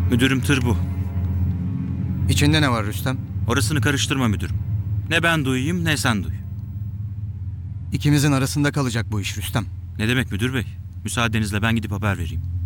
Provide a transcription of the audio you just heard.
Müdürüm tır bu. İçinde ne var Rüstem? Orasını karıştırma müdürüm. Ne ben duyayım ne sen duy. İkimizin arasında kalacak bu iş Rüstem. Ne demek müdür bey? Müsaadenizle ben gidip haber vereyim.